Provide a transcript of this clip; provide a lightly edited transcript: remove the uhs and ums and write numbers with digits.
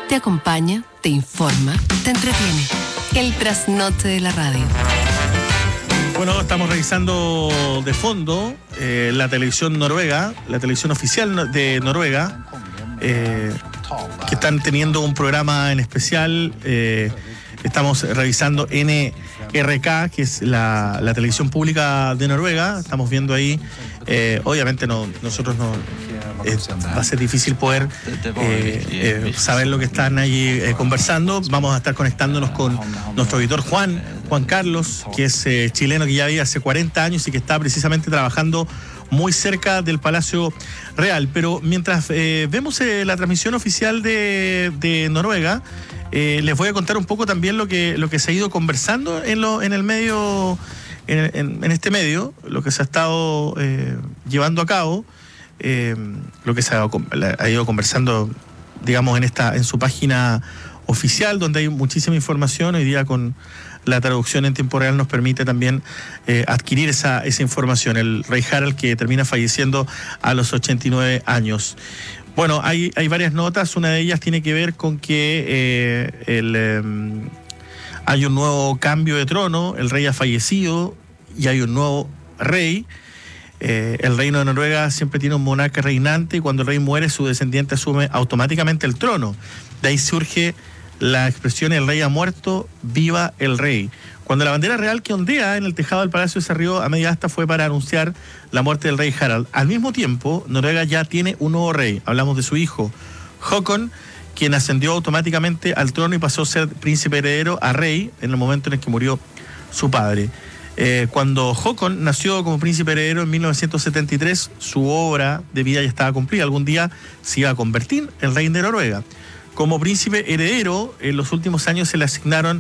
Te acompaña, te informa, te entretiene. El trasnoche de la radio. Bueno, estamos revisando de fondo la televisión noruega, la televisión oficial de Noruega, que están teniendo un programa en especial. Estamos revisando NRK, que es la televisión pública de Noruega. Estamos viendo ahí, obviamente nosotros no... va a ser difícil poder saber lo que están allí conversando. Vamos a estar conectándonos con nuestro editor Juan Carlos, que es chileno, que ya vive hace 40 años y que está precisamente trabajando muy cerca del Palacio Real. Pero mientras vemos la transmisión oficial de Noruega, les voy a contar un poco también lo que se ha ido conversando en el medio, en este medio, lo que se ha estado llevando a cabo. Lo que se ha ido conversando, digamos, en su página oficial, donde hay muchísima información. Hoy día con la traducción en tiempo real nos permite también adquirir esa información. El rey Harald, que termina falleciendo a los 89 años. Bueno, hay varias notas. Una de ellas tiene que ver con que hay un nuevo cambio de trono. El rey ha fallecido y hay un nuevo rey. El reino de Noruega siempre tiene un monarca reinante y cuando el rey muere su descendiente asume automáticamente el trono. De ahí surge la expresión: el rey ha muerto, viva el rey. Cuando la bandera real que ondea en el tejado del Palacio se arrió a media asta fue para anunciar la muerte del rey Harald. Al mismo tiempo, Noruega ya tiene un nuevo rey. Hablamos de su hijo, Håkon, quien ascendió automáticamente al trono y pasó a ser príncipe heredero a rey en el momento en el que murió su padre. Cuando Håkon nació como príncipe heredero en 1973, su obra de vida ya estaba cumplida. Algún día se iba a convertir en rey de Noruega. Como príncipe heredero, en los últimos años se le asignaron